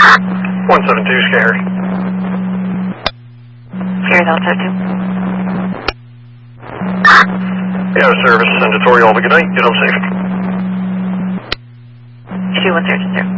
172, Scary. Scary Delta 2. Yeah, service, send to Tori, all the good night, get home safe. 2130.